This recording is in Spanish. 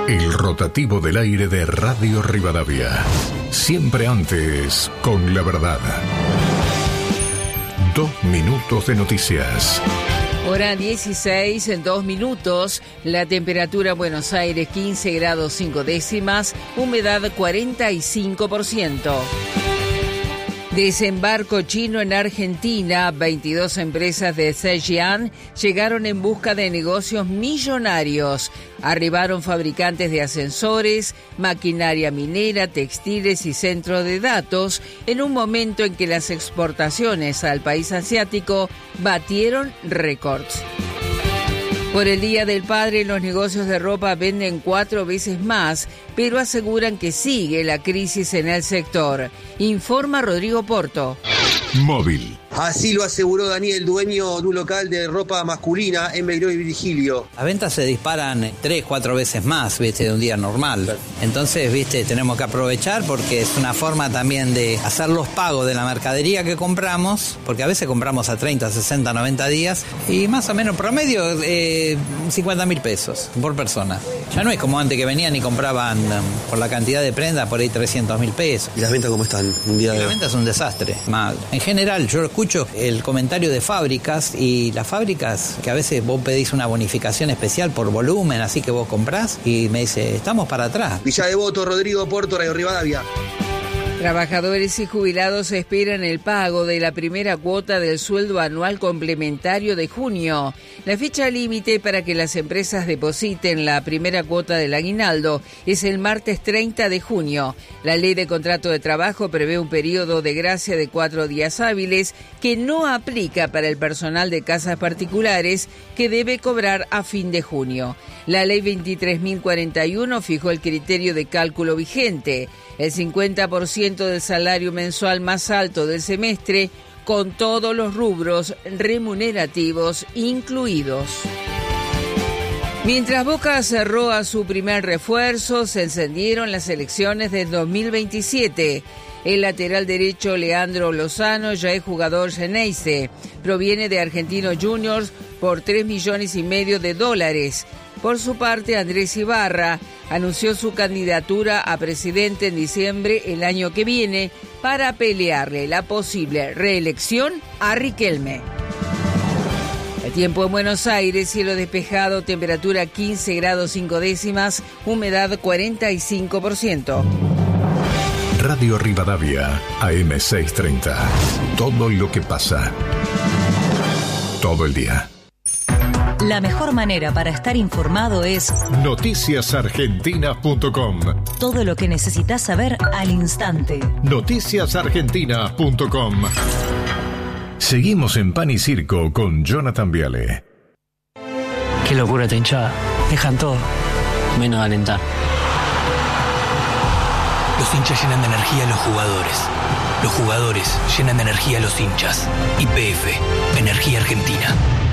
El rotativo del aire de Radio Rivadavia. Siempre antes, con la verdad. 2 minutos de noticias. Hora 16, en 2 minutos. La temperatura en Buenos Aires 15 grados 5 décimas, humedad 45%. Desembarco chino en Argentina. 22 empresas de Zhejiang llegaron en busca de negocios millonarios. Arribaron fabricantes de ascensores, maquinaria minera, textiles y centros de datos en un momento en que las exportaciones al país asiático batieron récords. Por el Día del Padre, los negocios de ropa venden 4 veces más, pero aseguran que sigue la crisis en el sector. Informa Rodrigo Porto. Móvil. Así lo aseguró Daniel, dueño de un local de ropa masculina en Belgrano y Virgilio. Las ventas se disparan 3-4 veces más, de un día normal. Entonces, tenemos que aprovechar porque es una forma también de hacer los pagos de la mercadería que compramos, porque a veces compramos a 30, 60, 90 días y más o menos promedio 50.000 pesos por persona. Ya no es como antes que venían y compraban por la cantidad de prendas por ahí 300.000 pesos. ¿Y las ventas cómo están? Las ventas es un desastre. En general, yo escucho el comentario de fábricas y las fábricas que a veces vos pedís una bonificación especial por volumen, así que vos comprás y me dice, estamos para atrás. Villa Devoto, Rodrigo Porto, Radio Rivadavia. Trabajadores y jubilados esperan el pago de la primera cuota del sueldo anual complementario de junio. La fecha límite para que las empresas depositen la primera cuota del aguinaldo es el martes 30 de junio. La ley de contrato de trabajo prevé un periodo de gracia de 4 días hábiles que no aplica para el personal de casas particulares que debe cobrar a fin de junio. La ley 23.041 fijó el criterio de cálculo vigente. El 50% del salario mensual más alto del semestre, con todos los rubros remunerativos incluidos. Mientras Boca cerró a su primer refuerzo, se encendieron las elecciones del 2027. El lateral derecho Leandro Lozano ya es jugador Xeneize. Proviene de Argentinos Juniors por $3,5 millones. Por su parte, Andrés Ibarra anunció su candidatura a presidente en diciembre el año que viene para pelearle la posible reelección a Riquelme. El tiempo en Buenos Aires, cielo despejado, temperatura 15 grados 5 décimas, humedad 45%. Radio Rivadavia, AM 630. Todo lo que pasa. Todo el día. La mejor manera para estar informado es noticiasargentina.com. Todo lo que necesitas saber al instante. Noticiasargentina.com. Seguimos en Pan y Circo con Jonathan Viale. Qué locura esta hinchada. Dejan todo, menos alentar. Los hinchas llenan de energía a los jugadores. Los jugadores llenan de energía a los hinchas. YPF, Energía Argentina.